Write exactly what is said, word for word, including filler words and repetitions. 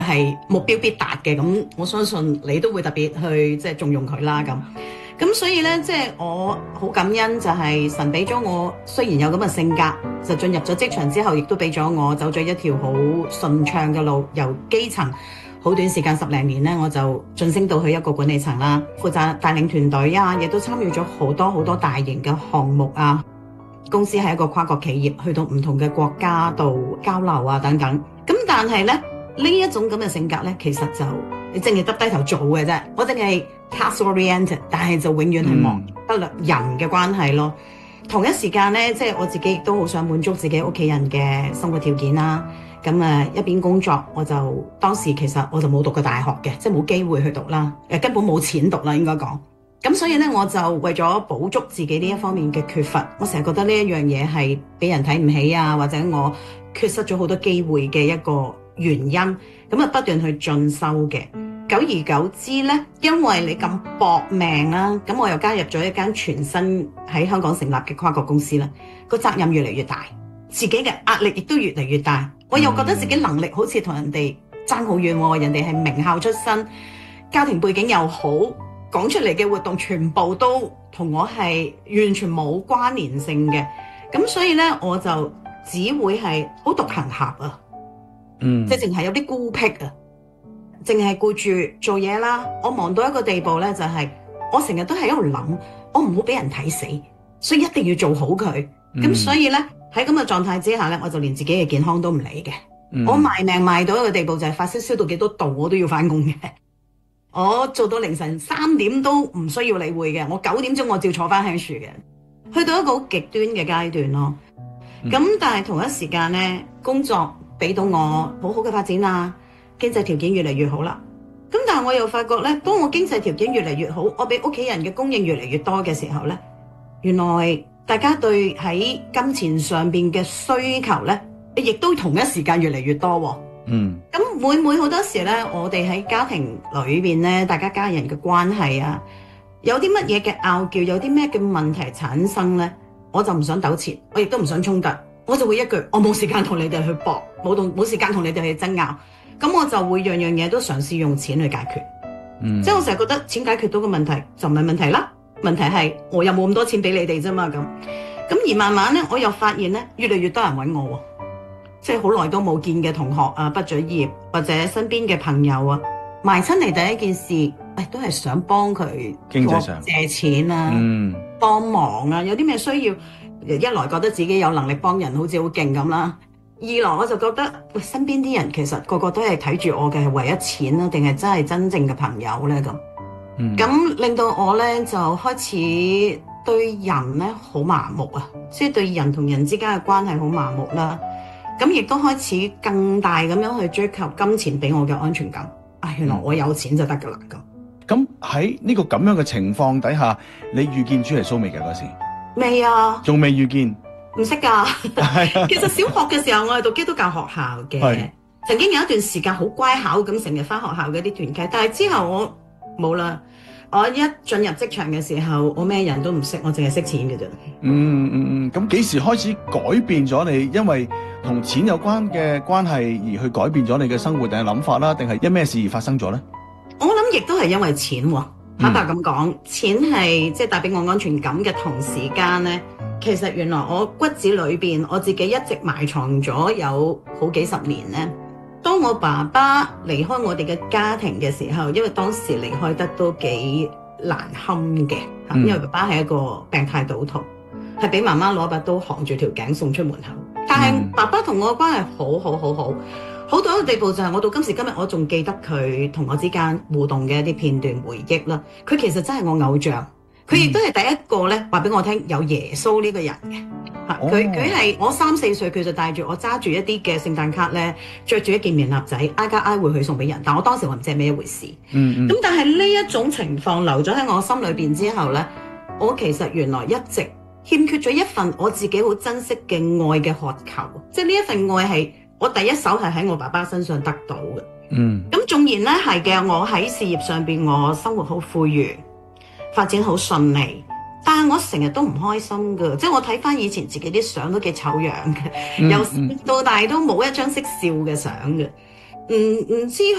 係目標必達嘅，咁我相信你都會特別去即係重用佢啦咁。咁所以咧，即係我好感恩，就係神俾咗我，雖然有咁嘅性格，就進入咗職場之後，亦都俾咗我走咗一條好順暢嘅路，由基層好短時間十零年咧，我就晉升到去一個管理層啦，負責帶領團隊啊，亦都參與咗好多好多大型嘅項目啊。公司係一個跨國企業，去到唔同嘅國家度交流啊等等。咁但係咧，呢一種咁嘅性格咧，其實就你淨係耷低頭做嘅啫。我淨係 task oriented， 但係就永遠係忘不了人嘅關係咯。同一時間咧，即係我自己亦都好想滿足自己屋企人嘅生活條件啦。咁啊，一邊工作，我就當時其實我就冇讀過大學嘅，即係冇機會去讀啦，誒根本冇錢讀啦，應該講。咁所以咧，我就為咗補足自己呢一方面嘅缺乏，我成日覺得呢一樣嘢係俾人睇唔起啊，或者我缺失咗好多機會嘅一個原因，咁啊不斷去進修嘅。久而久之咧，因為你咁搏命啦，咁我又加入咗一間全新喺香港成立嘅跨國公司啦，個責任越嚟越大，自己嘅壓力亦都越嚟越大，我又覺得自己能力好似同人哋爭好遠喎，人哋係名校出身，家庭背景又好，講出嚟嘅活動全部都同我係完全冇關聯性嘅，咁所以咧我就只會係好獨行俠啊，嗯，即係淨係有啲孤僻啊，淨係顧住做嘢啦。我忙到一個地步咧，就係、是、我成日都喺度諗，我唔好俾人睇死，所以一定要做好佢。咁、嗯、所以咧喺咁嘅狀態之下咧，我就連自己嘅健康都唔理嘅。嗯、我賣命賣到一個地步，就係發燒燒到幾多度我都要翻工嘅。我做到凌晨三點都唔需要理會嘅，我九點鐘我照坐翻喺樹嘅，去到一個好極端嘅階段咯。咁、嗯、但係同一時間咧，工作俾到我好好嘅發展啊，經濟條件越嚟越好啦。咁但係我又發覺咧，當我經濟條件越嚟越好，我俾屋企人嘅供應越嚟越多嘅時候咧，原來大家對喺金錢上邊嘅需求咧，亦都同一時間越嚟越多喎。嗯，咁每每好多時咧，我哋喺家庭裏邊咧，大家家人嘅關係啊，有啲乜嘢嘅拗撬，有啲咩嘅問題產生咧，我就唔想糾纏，我亦都唔想衝突，我就會一句，我冇時間同你哋去搏，冇同冇時間同你哋去爭拗，咁我就會樣樣嘢都嘗試用錢去解決。嗯，即係我成日覺得錢解決到個問題就唔係問題啦，問題係我又冇咁多錢俾你哋啫嘛，咁咁而慢慢咧，我又發現咧，越嚟越多人揾我喎。即係好耐都冇見嘅同學啊，畢咗業或者身邊嘅朋友啊，埋親嚟第一件事，誒都係想幫佢經濟上借錢啊，嗯，幫忙啊，有啲咩需要，一來覺得自己有能力幫人，好似好勁咁啦；二來我就覺得，喂，身邊啲人其實個個都係睇住我嘅係為咗錢啊，定係真係真正嘅朋友咧咁。咁、嗯、令到我咧就開始對人咧好麻木啊，即係對人同人之間嘅關係好麻木啦。咁亦都開始更大咁樣去追求金錢俾我嘅安全感。啊，原來我有錢就得噶啦咁。 咁喺呢個咁樣嘅情況底下，你遇見朱麗蘇未嘅嗰時？ 未啊， 仲未遇見？ 唔識噶。其實小學嘅時候我係讀基督教學校嘅，曾經有一段時間好乖巧咁成日翻學校嘅啲團契，但係之後我冇啦。我一進入職場嘅時候，我咩人都唔識，我淨係識錢嘅啫。 嗯嗯嗯，咁幾時開始改變咗你？因為同錢有關嘅關係而去改變咗你嘅生活定係諗法啦？定係因咩事而發生咗咧？ 我諗亦都係因為錢喎。坦白咁講，錢係即係帶俾我安全感嘅同時間咧，其實原來我骨子裏邊我自己一直埋藏咗有好幾十年咧。當我爸爸離開我哋嘅家庭嘅時候，因為當時離開得都幾難堪嘅，嗯、因為爸爸係一個病態賭徒，係俾媽媽攞把刀行住條頸送出門口。但係爸爸同我嘅關係好好好好，好到一個地步就係我到今時今日我仲記得佢同我之間互動嘅一啲片段回憶啦。佢其實真係我偶像，佢亦都係第一個咧話俾我聽有耶穌呢個人嘅。佢佢係我三四歲，佢就帶住我揸住一啲嘅聖誕卡咧，着住一件棉衲仔，挨家挨戶去送俾人。但我當時我唔知係咩一回事。嗯咁、嗯、但係呢一種情況留咗喺我心裏邊之後咧，我其實原來一直欠缺咗一份我自己好珍惜嘅愛嘅渴求。即係呢一份愛係我第一手係喺我爸爸身上得到嘅。嗯。咁縱然咧係嘅，我喺事業上邊我生活好富裕，發展好順利。但係我成日都唔開心㗎，即係我睇翻以前自己啲相都幾醜樣嘅，由細到大都冇一張識笑嘅相嘅，唔唔知